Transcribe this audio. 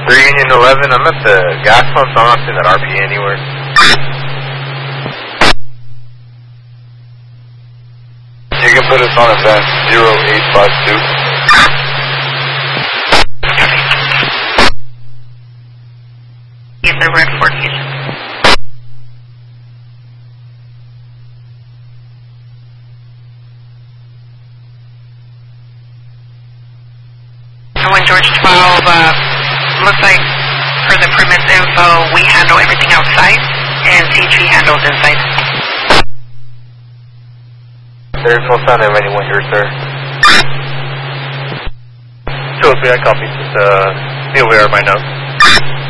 Union 11, I'm at the gas pump, so I'm not seeing that RPA anywhere. You can put us on advance 0852. Yes, sir, we're at Fort Fusion. George 12, looks like for the premise info, we handle everything outside, and CG handles inside. There's no sign of anyone here, sir. 203, I copy. Just be aware of my notes.